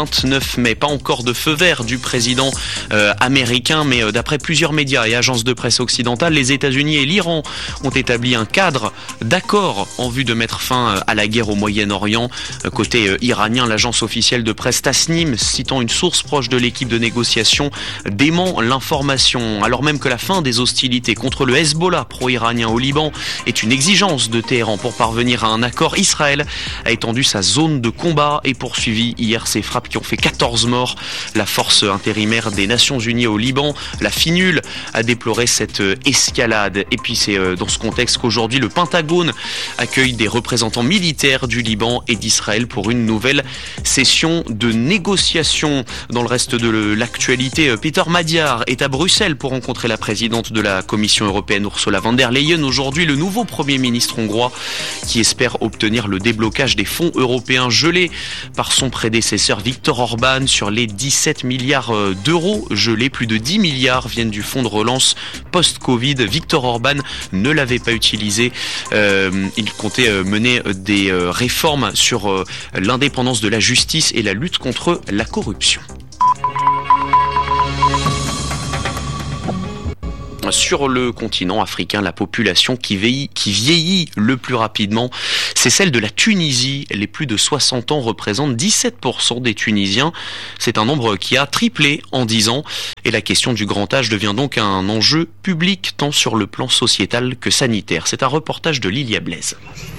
Speaker 23: 29 mai. Pas encore de feu vert du président américain, mais d'après plusieurs médias et agences de presse occidentales, les États-Unis et l'Iran ont établi un cadre d'accord en vue de mettre fin à la guerre au Moyen-Orient. Côté iranien, l'agence officielle de presse Tasnim, citant une source proche de l'équipe de négociation, dément l'information, alors même que la fin des hostilités contre le Hezbollah pro-iranien au Liban est une exigence de Téhéran pour parvenir à un accord. Israël a étendu sa zone de combat et poursuivi hier ces frappes qui ont fait 14 morts. La force intérimaire des Nations Unies au Liban, la FINUL, a déploré cette escalade. Et puis c'est dans ce contexte qu'aujourd'hui le Pentagone accueille des représentants militaires du Liban et d'Israël pour une nouvelle session de négociation. Dans le reste de l'actualité, Peter Madiar est à Bruxelles pour rencontrer la présidente de la Commission européenne Ursula von der Leyen. Aujourd'hui, le nouveau Premier ministre hongrois qui espère obtenir le déblocage des fonds européens gelés par son prédécesseur Viktor Orban sur les 17 milliards d'euros gelés. Plus de 10 milliards viennent du fonds de relance post-Covid. Viktor Orban ne l'avait pas utilisé. Il comptait mener des réformes sur l'indépendance de la justice et la lutte contre la corruption. Sur le continent africain, la population qui vieillit le plus rapidement, c'est celle de la Tunisie. Les plus de 60 ans représentent 17% des Tunisiens. C'est un nombre qui a triplé en 10 ans. Et la question du grand âge devient donc un enjeu public, tant sur le plan sociétal que sanitaire. C'est un reportage de Lilia Blaise.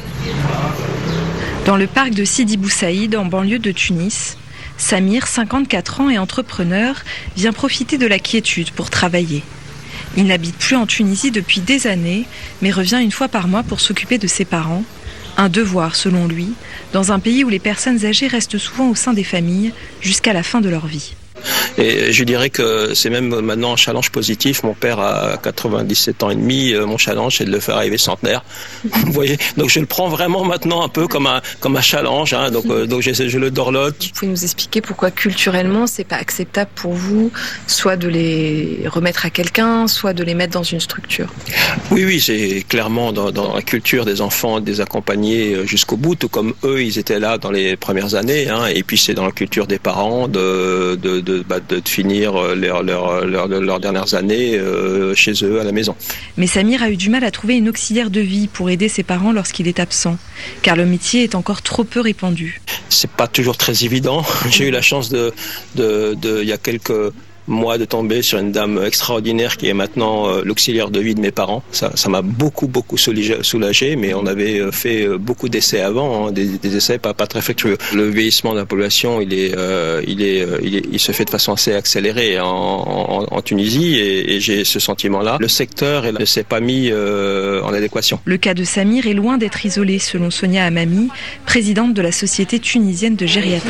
Speaker 2: Dans le parc de Sidi Bou Saïd, en banlieue de Tunis, Samir, 54 ans et entrepreneur, vient profiter de la quiétude pour travailler. Il n'habite plus en Tunisie depuis des années, mais revient une fois par mois pour s'occuper de ses parents. Un devoir, selon lui, dans un pays où les personnes âgées restent souvent au sein des familles jusqu'à la fin de leur vie.
Speaker 7: Et je dirais que c'est même maintenant un challenge positif. Mon père a 97 ans et demi. Mon challenge, c'est de le faire arriver centenaire. Vous voyez, donc je le prends vraiment maintenant un peu comme un challenge. Hein. Donc je le dorlote.
Speaker 2: Vous pouvez nous expliquer pourquoi culturellement, c'est pas acceptable pour vous, soit de les remettre à quelqu'un, soit de les mettre dans une structure?
Speaker 7: Oui, c'est clairement dans la culture des enfants de les accompagner jusqu'au bout, tout comme eux, ils étaient là dans les premières années. Hein. Et puis c'est dans la culture des parents de finir leurs dernières années chez eux à la maison.
Speaker 2: Mais Samir a eu du mal à trouver une auxiliaire de vie pour aider ses parents lorsqu'il est absent, car le métier est encore trop peu répandu.
Speaker 7: C'est pas toujours très évident. J'ai eu la chance il y a quelques mois de tomber sur une dame extraordinaire qui est maintenant l'auxiliaire de vie de mes parents. Ça m'a beaucoup soulagé, mais on avait fait beaucoup d'essais avant, hein, des essais pas très fructueux. Le vieillissement de la population, il se fait de façon assez accélérée en Tunisie et j'ai ce sentiment-là. Le secteur ne s'est pas mis en adéquation.
Speaker 2: Le cas de Samir est loin d'être isolé, selon Sonia Hamami, présidente de la Société tunisienne de gériatrie.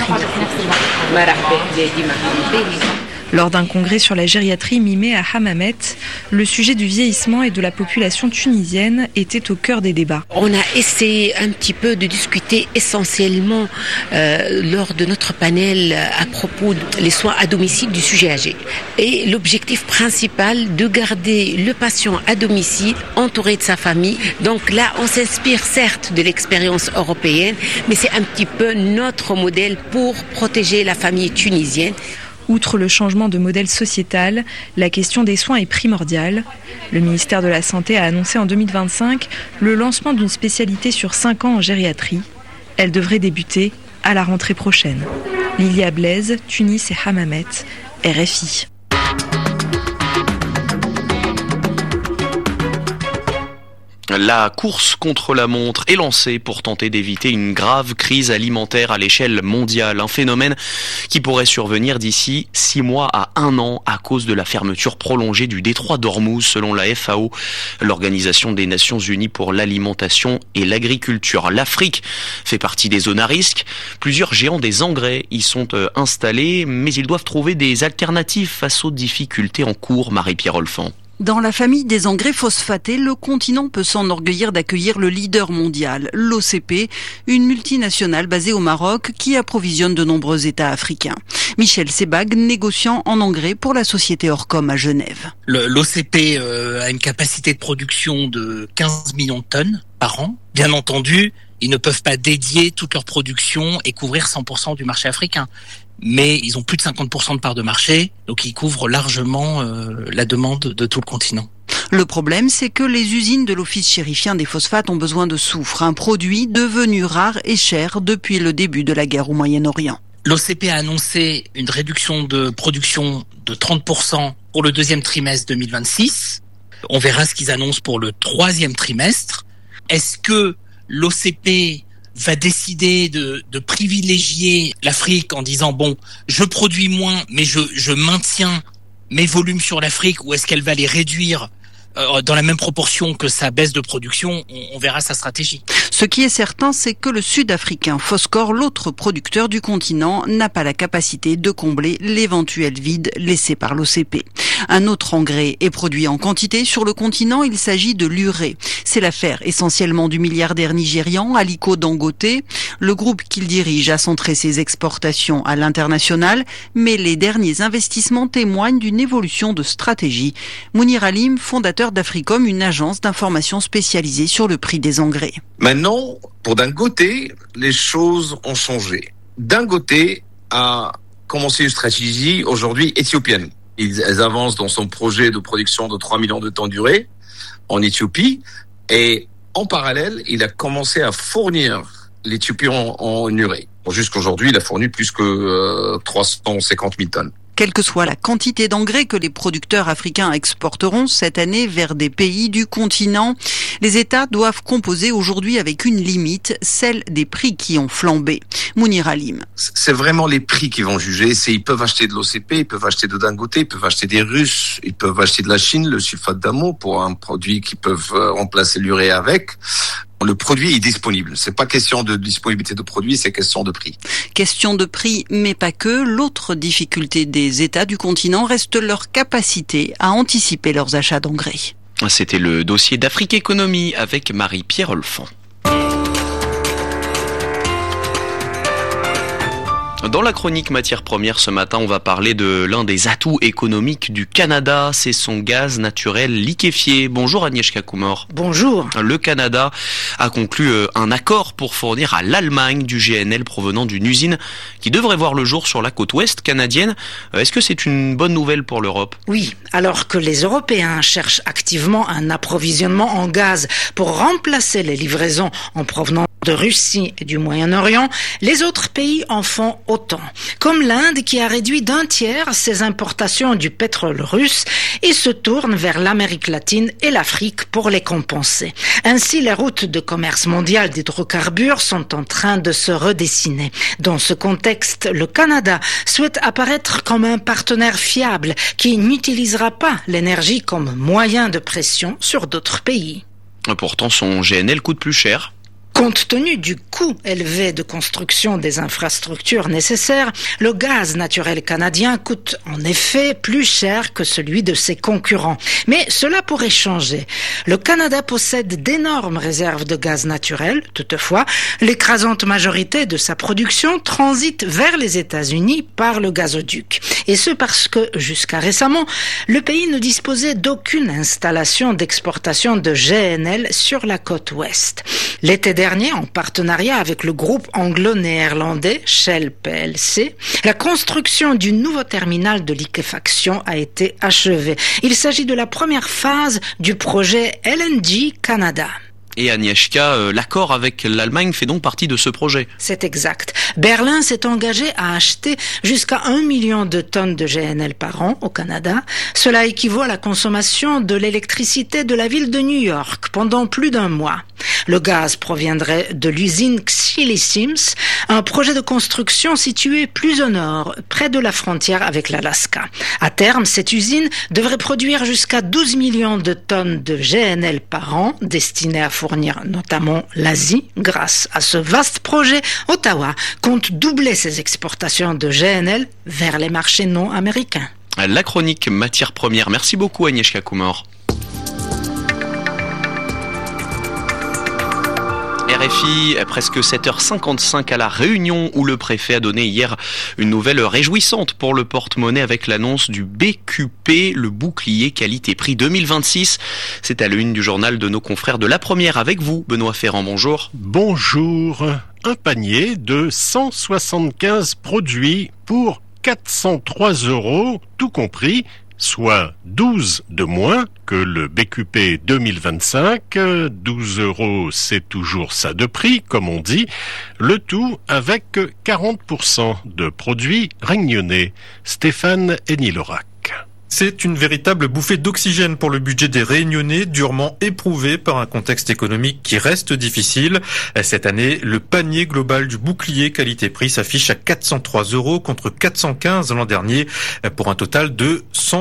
Speaker 2: Lors d'un congrès sur la gériatrie mi-mai à Hammamet, le sujet du vieillissement et de la population tunisienne était au cœur des débats.
Speaker 9: On a essayé un petit peu de discuter essentiellement lors de notre panel à propos des soins à domicile du sujet âgé. Et l'objectif principal de garder le patient à domicile entouré de sa famille. Donc là, on s'inspire certes de l'expérience européenne, mais c'est un petit peu notre modèle pour protéger la famille tunisienne.
Speaker 2: Outre le changement de modèle sociétal, la question des soins est primordiale. Le ministère de la Santé a annoncé en 2025 le lancement d'une spécialité sur 5 ans en gériatrie. Elle devrait débuter à la rentrée prochaine. Lilia Blaise, Tunis et Hammamet, RFI.
Speaker 23: La course contre la montre est lancée pour tenter d'éviter une grave crise alimentaire à l'échelle mondiale. Un phénomène qui pourrait survenir d'ici 6 mois à 1 an à cause de la fermeture prolongée du détroit d'Ormuz selon la FAO, l'Organisation des Nations Unies pour l'alimentation et l'agriculture. L'Afrique fait partie des zones à risque. Plusieurs géants des engrais y sont installés, mais ils doivent trouver des alternatives face aux difficultés en cours. Marie-Pierre Olfan.
Speaker 10: Dans la famille des engrais phosphatés, le continent peut s'enorgueillir d'accueillir le leader mondial, l'OCP, une multinationale basée au Maroc qui approvisionne de nombreux États africains. Michel Sebag, négociant en engrais pour la société Orcom à Genève.
Speaker 16: L'OCP a une capacité de production de 15 millions de tonnes par an. Bien entendu, ils ne peuvent pas dédier toute leur production et couvrir 100% du marché africain. Mais ils ont plus de 50% de part de marché, donc ils couvrent largement la demande de tout le continent.
Speaker 10: Le problème, c'est que les usines de l'Office chérifien des phosphates ont besoin de soufre, un produit devenu rare et cher depuis le début de la guerre au Moyen-Orient.
Speaker 16: L'OCP a annoncé une réduction de production de 30% pour le 2e trimestre 2026. On verra ce qu'ils annoncent pour le 3e trimestre. Est-ce que l'OCP va décider de privilégier l'Afrique en disant bon, je produis moins, mais je maintiens mes volumes sur l'Afrique, ou est-ce qu'elle va les réduire dans la même proportion que sa baisse de production? On verra sa stratégie.
Speaker 10: Ce qui est certain, c'est que le Sud-Africain Phoscore, l'autre producteur du continent, n'a pas la capacité de combler l'éventuel vide laissé par l'OCP. Un autre engrais est produit en quantité sur le continent, il s'agit de l'urée. C'est l'affaire essentiellement du milliardaire nigérian Aliko Dangote. Le groupe qu'il dirige a centré ses exportations à l'international, mais les derniers investissements témoignent d'une évolution de stratégie. Mounir Halim, fondateur d'Africom, une agence d'information spécialisée sur le prix des engrais.
Speaker 19: Maintenant, pour Dangote, les choses ont changé. Dangote a commencé une stratégie aujourd'hui éthiopienne. Elles avancent dans son projet de production de 3 millions de tonnes d'urée en Éthiopie. Et en parallèle, il a commencé à fournir l'Éthiopie en urée. Jusqu'aujourd'hui, il a fourni plus que 350 000 tonnes.
Speaker 10: Quelle que soit la quantité d'engrais que les producteurs africains exporteront cette année vers des pays du continent, les États doivent composer aujourd'hui avec une limite, celle des prix qui ont flambé. Mounir Halim.
Speaker 19: C'est vraiment les prix qui vont juger. Ils peuvent acheter de l'OCP, ils peuvent acheter de Dangote, ils peuvent acheter des Russes, ils peuvent acheter de la Chine, le sulfate d'ammonium pour un produit qu'ils peuvent remplacer l'urée avec. Le produit est disponible. C'est pas question de disponibilité de produit, c'est question de prix.
Speaker 10: Question de prix, mais pas que. L'autre difficulté des États du continent reste leur capacité à anticiper leurs achats d'engrais.
Speaker 23: C'était le dossier d'Afrique Économie avec Marie-Pierre Olfan. Dans la chronique matières premières ce matin, on va parler de l'un des atouts économiques du Canada, c'est son gaz naturel liquéfié. Bonjour Agnieszka Kumor.
Speaker 20: Bonjour.
Speaker 23: Le Canada a conclu un accord pour fournir à l'Allemagne du GNL provenant d'une usine qui devrait voir le jour sur la côte ouest canadienne. Est-ce que c'est une bonne nouvelle pour l'Europe ?
Speaker 20: Oui, alors que les Européens cherchent activement un approvisionnement en gaz pour remplacer les livraisons en provenance de Russie et du Moyen-Orient, les autres pays en font autant. Comme l'Inde qui a réduit d'1/3 ses importations du pétrole russe et se tourne vers l'Amérique latine et l'Afrique pour les compenser. Ainsi, les routes de commerce mondial d'hydrocarbures sont en train de se redessiner. Dans ce contexte, le Canada souhaite apparaître comme un partenaire fiable qui n'utilisera pas l'énergie comme moyen de pression sur d'autres pays.
Speaker 23: Pourtant, son GNL coûte plus cher.
Speaker 20: Compte tenu du coût élevé de construction des infrastructures nécessaires, le gaz naturel canadien coûte en effet plus cher que celui de ses concurrents. Mais cela pourrait changer. Le Canada possède d'énormes réserves de gaz naturel. Toutefois, l'écrasante majorité de sa production transite vers les États-Unis par le gazoduc. Et ce parce que, jusqu'à récemment, le pays ne disposait d'aucune installation d'exportation de GNL sur la côte ouest. L'été dernier, dernier, en partenariat avec le groupe anglo-néerlandais Shell plc, la construction du nouveau terminal de liquéfaction a été achevée. Il s'agit de la première phase du projet LNG Canada.
Speaker 23: Et Agnieszka, l'accord avec l'Allemagne fait donc partie de ce projet.
Speaker 20: C'est exact. Berlin s'est engagé à acheter jusqu'à 1 million de tonnes de GNL par an au Canada. Cela équivaut à la consommation de l'électricité de la ville de New York pendant plus d'un mois. Le gaz proviendrait de l'usine Xili Sims, un projet de construction situé plus au nord, près de la frontière avec l'Alaska. À terme, cette usine devrait produire jusqu'à 12 millions de tonnes de GNL par an, destinées à fournir notamment l'Asie. Grâce à ce vaste projet, Ottawa compte doubler ses exportations de GNL vers les marchés non américains.
Speaker 23: La chronique matières premières. Merci beaucoup Agnieszka Kumor. RFI, presque 7h55 à La Réunion, où le préfet a donné hier une nouvelle réjouissante pour le porte-monnaie avec l'annonce du BQP, le bouclier qualité-prix 2026. C'est à l'une du journal de nos confrères de La Première avec vous, Benoît Ferrand, bonjour.
Speaker 4: Bonjour. Un panier de 175 produits pour 403 €, tout compris, soit 12 de moins que le BQP 2025. 12 €, c'est toujours ça de prix, comme on dit. Le tout avec 40% de produits réunionnais. Stéphane Henny-Lorac.
Speaker 5: C'est une véritable bouffée d'oxygène pour le budget des Réunionnais, durement éprouvé par un contexte économique qui reste difficile. Cette année, le panier global du bouclier qualité-prix s'affiche à 403 € contre 415 l'an dernier, pour un total de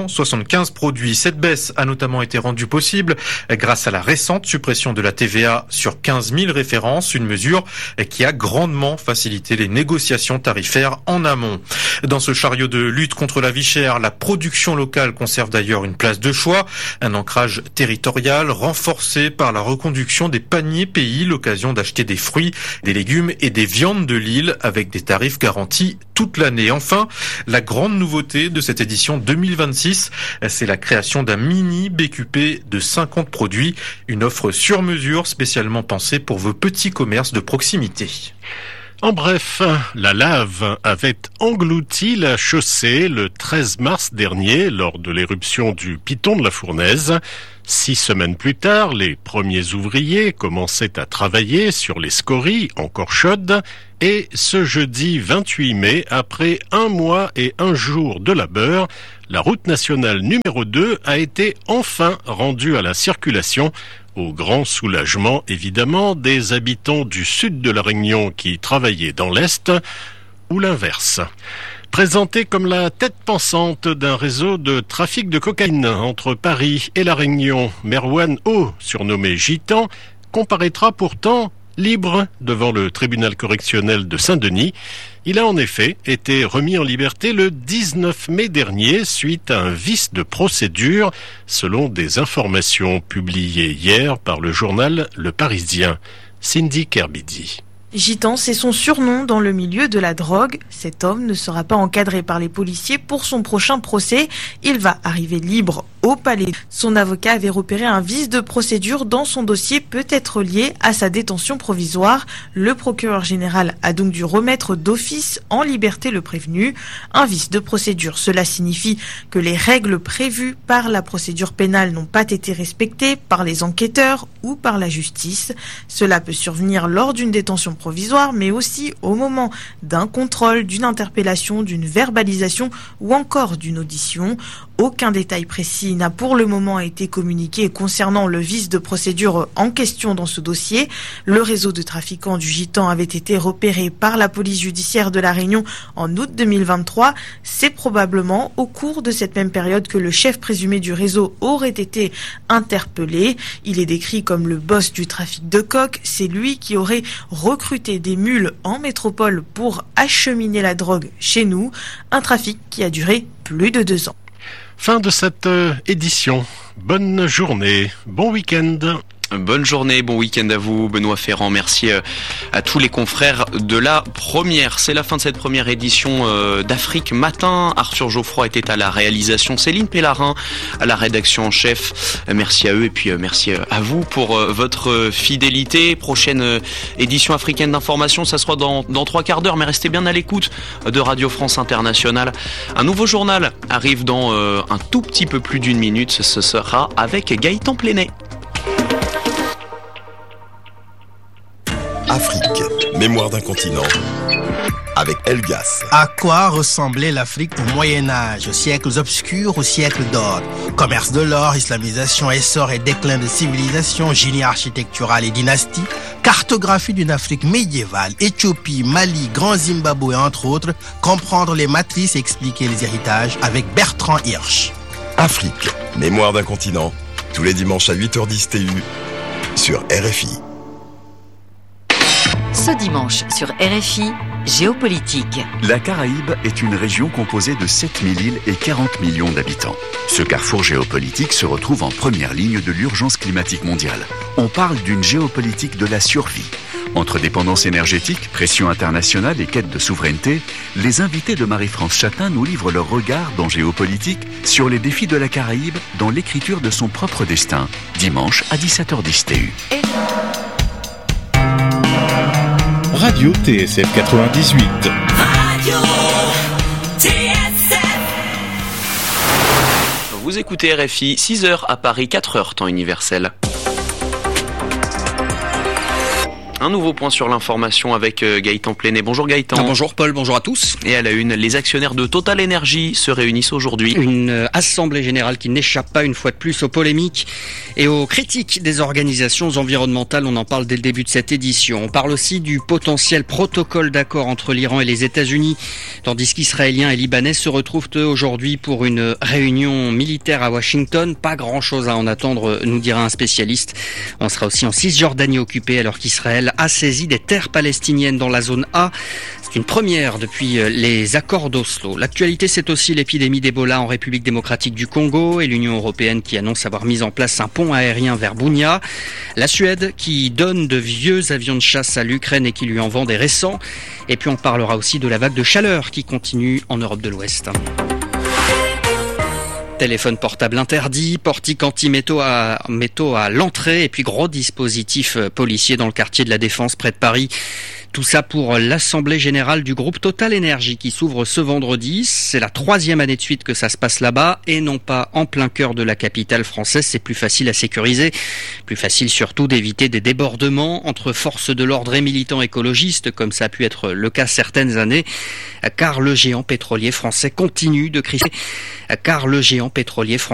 Speaker 5: 175 produits. Cette baisse a notamment été rendue possible grâce à la récente suppression de la TVA sur 15 000 références, une mesure qui a grandement facilité les négociations tarifaires en amont. Dans ce chariot de lutte contre la vie chère, la production locale conserve d'ailleurs une place de choix, un ancrage territorial renforcé par la reconduction des paniers pays, l'occasion d'acheter des fruits, des légumes et des viandes de l'île avec des tarifs garantis toute l'année. Enfin, la grande nouveauté de cette édition 2026, c'est la création d'un mini BQP de 50 produits, une offre sur mesure spécialement pensée pour vos petits commerces de proximité.
Speaker 4: En bref, la lave avait englouti la chaussée le 13 mars dernier lors de l'éruption du Piton de la Fournaise. 6 semaines plus tard, les premiers ouvriers commençaient à travailler sur les scories encore chaudes et ce jeudi 28 mai, après 1 mois et 1 jour de labeur, la route nationale numéro 2 a été enfin rendue à la circulation, au grand soulagement évidemment des habitants du sud de la Réunion qui travaillaient dans l'Est, ou l'inverse. Présenté comme la tête pensante d'un réseau de trafic de cocaïne entre Paris et la Réunion, Merwan O, surnommé Gitan, comparaîtra pourtant libre devant le tribunal correctionnel de Saint-Denis. Il a en effet été remis en liberté le 19 mai dernier suite à un vice de procédure, selon des informations publiées hier par le journal Le Parisien. Cindy Kerbidi.
Speaker 21: Gitan, c'est son surnom dans le milieu de la drogue. Cet homme ne sera pas encadré par les policiers pour son prochain procès. Il va arriver libre au palais. Son avocat avait repéré un vice de procédure dans son dossier peut-être lié à sa détention provisoire. Le procureur général a donc dû remettre d'office en liberté le prévenu. Un vice de procédure, cela signifie que les règles prévues par la procédure pénale n'ont pas été respectées par les enquêteurs ou par la justice. Cela peut survenir lors d'une détention provisoire, mais aussi au moment d'un contrôle, d'une interpellation, d'une verbalisation ou encore d'une audition. Aucun détail précis n'a pour le moment été communiqué concernant le vice de procédure en question dans ce dossier. Le réseau de trafiquants du Gitan avait été repéré par la police judiciaire de la Réunion en août 2023. C'est probablement au cours de cette même période que le chef présumé du réseau aurait été interpellé. Il est décrit comme le boss du trafic de coke. C'est lui qui aurait recruté des mules en métropole pour acheminer la drogue chez nous. Un trafic qui a duré plus de 2 ans.
Speaker 4: Fin de cette édition. Bonne journée, bon week-end.
Speaker 23: Bonne journée, bon week-end à vous, Benoît Ferrand. Merci à tous les confrères de la première. C'est la fin de cette première édition d'Afrique Matin. Arthur Geoffroy était à la réalisation, Céline Pellarin à la rédaction en chef. Merci à eux et puis merci à vous pour votre fidélité. Prochaine édition africaine d'information, ça sera dans 3 quarts d'heure, mais restez bien à l'écoute de Radio France Internationale. Un nouveau journal arrive dans un tout petit peu plus d'1 minute. Ce sera avec Gaëtan Plénet.
Speaker 8: Afrique, mémoire d'un continent, avec Elgas.
Speaker 11: À quoi ressemblait l'Afrique au Moyen-Âge, aux siècles obscurs, aux siècles d'or? Commerce de l'or, islamisation, essor et déclin de civilisation, génie architectural et dynastie, cartographie d'une Afrique médiévale, Éthiopie, Mali, Grand Zimbabwe, entre autres, comprendre les matrices et expliquer les héritages avec Bertrand Hirsch.
Speaker 8: Afrique, mémoire d'un continent, tous les dimanches à 8h10 TU, sur RFI.
Speaker 6: Ce dimanche sur RFI, géopolitique.
Speaker 12: La Caraïbe est une région composée de 7000 îles et 40 millions d'habitants. Ce carrefour géopolitique se retrouve en première ligne de l'urgence climatique mondiale. On parle d'une géopolitique de la survie. Entre dépendance énergétique, pression internationale et quête de souveraineté, les invités de Marie-France Chatin nous livrent leur regard dans Géopolitique sur les défis de la Caraïbe dans l'écriture de son propre destin. Dimanche à 17h10 TU.
Speaker 22: Radio TSF 98.
Speaker 23: Radio TSF. Vous écoutez RFI, 6h à Paris, 4h temps universel. Un nouveau point sur l'information avec Gaëtan Plénet. Bonjour Gaëtan.
Speaker 25: Bonjour Paul, bonjour à tous.
Speaker 23: Et à la une, les actionnaires de Total Energy se réunissent aujourd'hui.
Speaker 25: Une assemblée générale qui n'échappe pas une fois de plus aux polémiques et aux critiques des organisations environnementales. On en parle dès le début de cette édition. On parle aussi du potentiel protocole d'accord entre l'Iran et les États-Unis, tandis qu'Israéliens et Libanais se retrouvent eux aujourd'hui pour une réunion militaire à Washington. Pas grand-chose à en attendre, nous dira un spécialiste. On sera aussi en Cisjordanie occupée alors qu'Israël a saisi des terres palestiniennes dans la zone A. C'est une première depuis les accords d'Oslo. L'actualité, c'est aussi l'épidémie d'Ebola en République démocratique du Congo et l'Union européenne qui annonce avoir mis en place un pont aérien vers Bunia. La Suède qui donne de vieux avions de chasse à l'Ukraine et qui lui en vend des récents. Et puis on parlera aussi de la vague de chaleur qui continue en Europe de l'Ouest. Téléphone portable interdit, portique anti-métaux à l'entrée et puis gros dispositif policier dans le quartier de la Défense près de Paris. Tout ça pour l'Assemblée Générale du groupe Total Energy qui s'ouvre ce vendredi. C'est la 3e année de suite que ça se passe là-bas et non pas en plein cœur de la capitale française. C'est plus facile à sécuriser, plus facile surtout d'éviter des débordements entre forces de l'ordre et militants écologistes comme ça a pu être le cas certaines années, car le géant pétrolier français continue de criser.